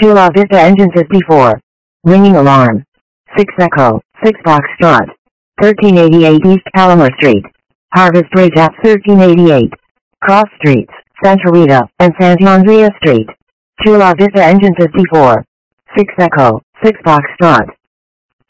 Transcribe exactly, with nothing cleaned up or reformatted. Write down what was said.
Chula Vista engine fifty-four. Ringing alarm. six Echo, six Foxtrot. thirteen eighty-eight East Palomar Street. Harvest Bridge at thirteen eighty-eight. Cross Streets, Santa Rita, and Santa Andrea Street. Chula Vista engine fifty-four. six Echo, six Foxtrot.